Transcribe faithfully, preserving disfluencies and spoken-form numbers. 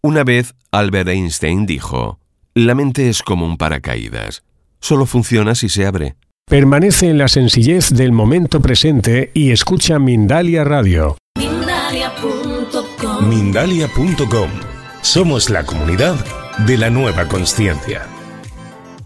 Una vez, Albert Einstein dijo: la mente es como un paracaídas. Solo funciona si se abre. Permanece en la sencillez del momento presente y escucha Mindalia Radio. Mindalia punto com. Mindalia punto com. Somos la comunidad de la nueva consciencia.